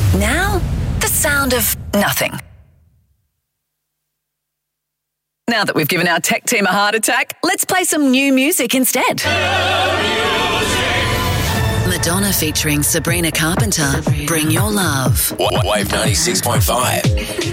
Now, the sound of nothing. Now that we've given our tech team a heart attack, let's play some new music instead. Madonna featuring Sabrina Carpenter, Bring Your Love. Wave 96.5.